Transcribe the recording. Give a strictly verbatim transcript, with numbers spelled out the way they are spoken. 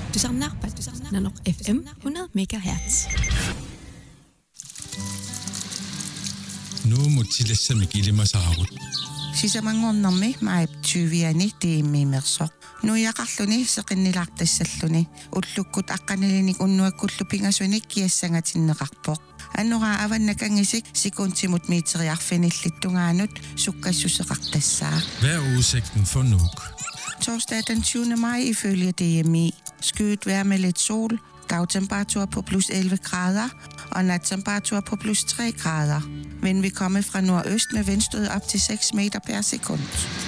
تسعنا ننق اف ام hundrede megahertz. Nu må tillæse mig gilde mig så harut. Sisamangornermi maip tyviani tiimmiimersoq nuiaqarluni seqinnilaartassalluni ullukkut aqqanilinik unnuakkullu pingasunik kiassangatinneqarpoq annora avannakangisik sekuntimut miiteriarfinillittungaanut sukkassuseqartassaa. Hvad er udsigten for Nuuk? Torsdag den tyvende maj ifølge D M I. Skyet vejr med lidt sol, dagtemperatur på plus elleve grader og nattemperatur på plus tre grader. Vind vil komme fra nordøst med vindstød op til seks meter per sekund.